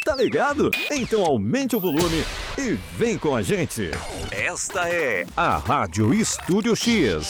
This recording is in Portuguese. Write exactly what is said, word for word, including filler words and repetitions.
Tá ligado? Então aumente o volume e vem com a gente. Esta é a Rádio Estúdio X.